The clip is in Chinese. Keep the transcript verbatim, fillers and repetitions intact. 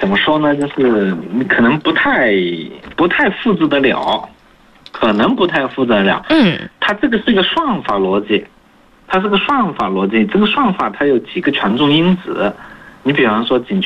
怎么说呢？就是你可能不太不太复制得了，可能不太复制得了。 嗯， 它这个是一个算法逻辑，它是个算法逻辑。这个算法它有几个权重因子，你比方说紧